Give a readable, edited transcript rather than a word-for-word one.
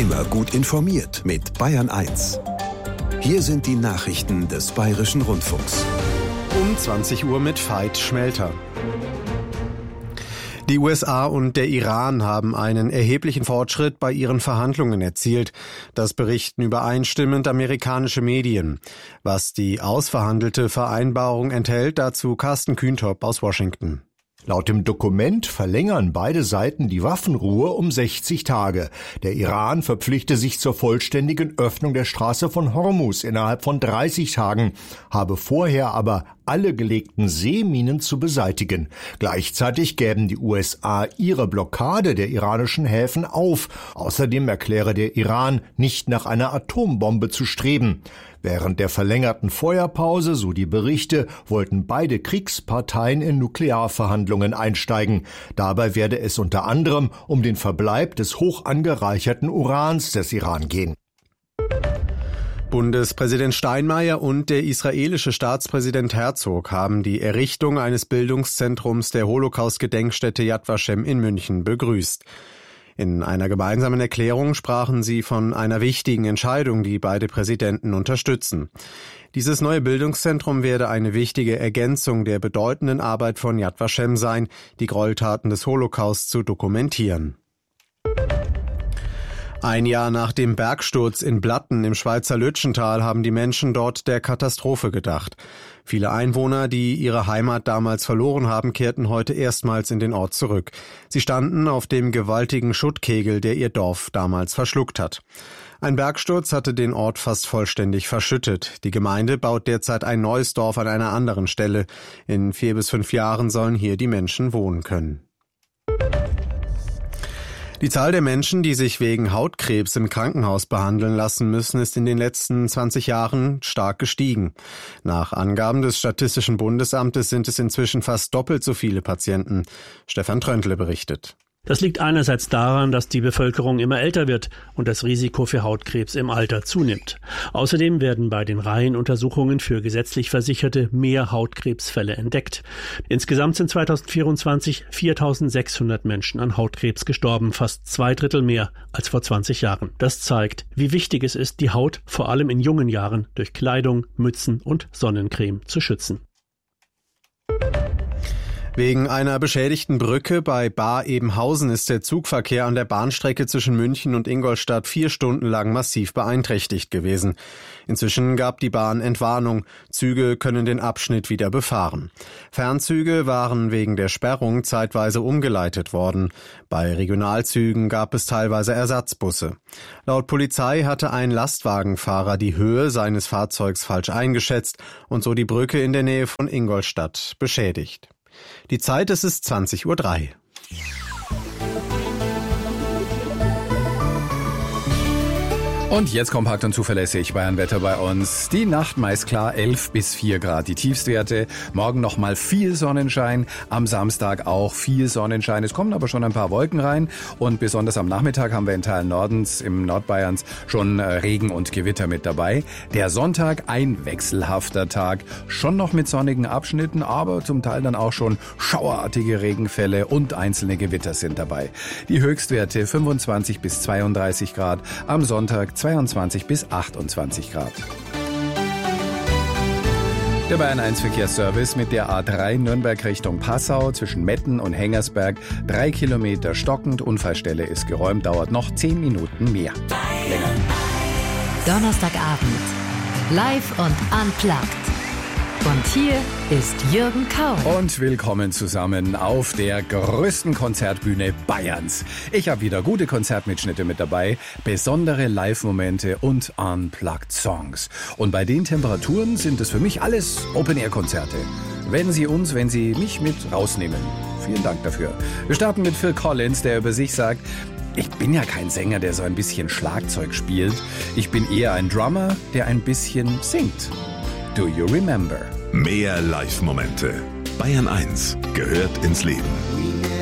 Immer gut informiert mit Bayern 1. Hier sind die Nachrichten des Bayerischen Rundfunks. Um 20 Uhr mit Veit Schmelter. Die USA und der Iran haben einen erheblichen Fortschritt bei ihren Verhandlungen erzielt. Das berichten übereinstimmend amerikanische Medien. Was die ausverhandelte Vereinbarung enthält, dazu Carsten Kühntop aus Washington. Laut dem Dokument verlängern beide Seiten die Waffenruhe um 60 Tage. Der Iran verpflichte sich zur vollständigen Öffnung der Straße von Hormuz innerhalb von 30 Tagen, habe vorher aber alle gelegten Seeminen zu beseitigen. Gleichzeitig gäben die USA ihre Blockade der iranischen Häfen auf. Außerdem erkläre der Iran, nicht nach einer Atombombe zu streben. Während der verlängerten Feuerpause, so die Berichte, wollten beide Kriegsparteien in Nuklearverhandlungen einsteigen. Dabei werde es unter anderem um den Verbleib des hoch angereicherten Urans des Iran gehen. Bundespräsident Steinmeier und der israelische Staatspräsident Herzog haben die Errichtung eines Bildungszentrums der Holocaust-Gedenkstätte Yad Vashem in München begrüßt. In einer gemeinsamen Erklärung sprachen sie von einer wichtigen Entscheidung, die beide Präsidenten unterstützen. Dieses neue Bildungszentrum werde eine wichtige Ergänzung der bedeutenden Arbeit von Yad Vashem sein, die Gräueltaten des Holocaust zu dokumentieren. Ein Jahr nach dem Bergsturz in Blatten im Schweizer Lütschental haben die Menschen dort der Katastrophe gedacht. Viele Einwohner, die ihre Heimat damals verloren haben, kehrten heute erstmals in den Ort zurück. Sie standen auf dem gewaltigen Schuttkegel, der ihr Dorf damals verschluckt hat. Ein Bergsturz hatte den Ort fast vollständig verschüttet. Die Gemeinde baut derzeit ein neues Dorf an einer anderen Stelle. In 4 bis 5 Jahren sollen hier die Menschen wohnen können. Die Zahl der Menschen, die sich wegen Hautkrebs im Krankenhaus behandeln lassen müssen, ist in den letzten 20 Jahren stark gestiegen. Nach Angaben des Statistischen Bundesamtes sind es inzwischen fast doppelt so viele Patienten. Stefan Tröntle berichtet. Das liegt einerseits daran, dass die Bevölkerung immer älter wird und das Risiko für Hautkrebs im Alter zunimmt. Außerdem werden bei den Reihenuntersuchungen für gesetzlich Versicherte mehr Hautkrebsfälle entdeckt. Insgesamt sind 2024 4.600 Menschen an Hautkrebs gestorben, fast 2/3 mehr als vor 20 Jahren. Das zeigt, wie wichtig es ist, die Haut vor allem in jungen Jahren durch Kleidung, Mützen und Sonnencreme zu schützen. Wegen einer beschädigten Brücke bei Baar-Ebenhausen ist der Zugverkehr an der Bahnstrecke zwischen München und Ingolstadt 4 Stunden lang massiv beeinträchtigt gewesen. Inzwischen gab die Bahn Entwarnung. Züge können den Abschnitt wieder befahren. Fernzüge waren wegen der Sperrung zeitweise umgeleitet worden. Bei Regionalzügen gab es teilweise Ersatzbusse. Laut Polizei hatte ein Lastwagenfahrer die Höhe seines Fahrzeugs falsch eingeschätzt und so die Brücke in der Nähe von Ingolstadt beschädigt. Die Zeit, es ist 20:03 Uhr. Und jetzt kompakt und zuverlässig Bayernwetter bei uns. Die Nacht meist klar, 11 bis 4 Grad die Tiefstwerte. Morgen nochmal viel Sonnenschein, am Samstag auch viel Sonnenschein. Es kommen aber schon ein paar Wolken rein und besonders am Nachmittag haben wir in Teilen Nordens, im Nordbayerns schon Regen und Gewitter mit dabei. Der Sonntag ein wechselhafter Tag, schon noch mit sonnigen Abschnitten, aber zum Teil dann auch schon schauerartige Regenfälle und einzelne Gewitter sind dabei. Die Höchstwerte 25 bis 32 Grad, am Sonntag 22 bis 28 Grad. Der Bayern 1 Verkehrsservice mit der A3 Nürnberg Richtung Passau zwischen Metten und Hengersberg. 3 Kilometer stockend, Unfallstelle ist geräumt, dauert noch 10 Minuten mehr. Länger. Donnerstagabend. Live und unplugged. Und hier ist Jürgen Kaul. Und willkommen zusammen auf der größten Konzertbühne Bayerns. Ich habe wieder gute Konzertmitschnitte mit dabei, besondere Live-Momente und Unplugged-Songs. Und bei den Temperaturen sind es für mich alles Open-Air-Konzerte. Wenn Sie mich mit rausnehmen. Vielen Dank dafür. Wir starten mit Phil Collins, der über sich sagt: Ich bin ja kein Sänger, der so ein bisschen Schlagzeug spielt. Ich bin eher ein Drummer, der ein bisschen singt. Do you remember? Mehr Live-Momente. Bayern 1 gehört ins Leben.